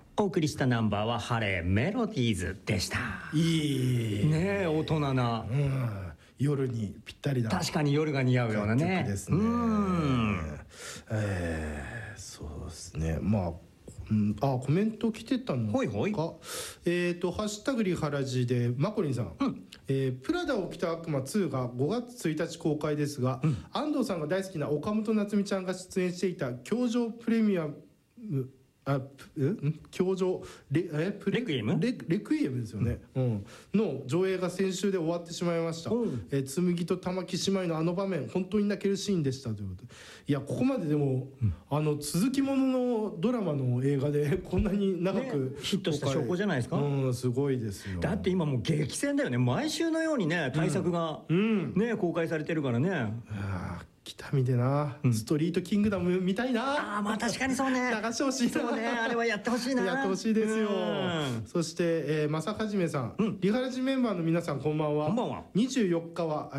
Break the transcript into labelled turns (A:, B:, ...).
A: お送りしたナンバーはハレーメロディーズでした。
B: いい
A: ねえ、大人な、
B: 夜にぴったりだ。
A: 確かに夜が似合うようなね
B: 曲ですね。そうですね。まあコメント来てたのか。
A: ほいほい。
B: ハッシュタグリハラジでマコリンさん、プラダを着た悪魔2が5月1日公開ですが、安藤さんが大好きな岡本夏美ちゃんが出演していた教場プレミアム教場レクイエムですよね、の上映が先週で終わってしまいました。紬と玉木姉妹のあの場面、本当に泣けるシーンでしたということで。いや、ここまででも、続きもののドラマの映画でこんなに長く、
A: ヒットした証拠じゃないですか。
B: すごいですよ。
A: だって今もう激戦だよね。毎週のようにね、大作がね公開されてるからね。
B: 北見でな、ストリートキングダム見たいな。
A: まあ確かにそうね。
B: 流してほしい。
A: そうね、あれはやってほしいな。
B: やってほしいですよ。そして正はじめさん、リハラジメンバーの皆さんこんばんは。
A: こんばんは。
B: 24日は